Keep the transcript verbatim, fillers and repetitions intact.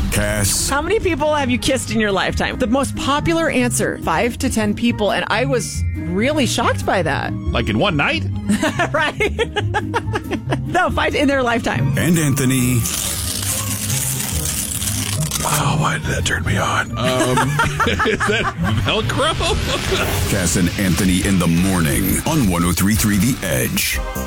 Cass. How many people have you kissed in your lifetime? The most popular answer, five to ten people, and I was really shocked by that. Like in one night? Right? No, five in their lifetime. And Anthony. Wow, why did that turn me on? Um, is that Velcro? Cass and Anthony in the morning on one oh three point three The Edge.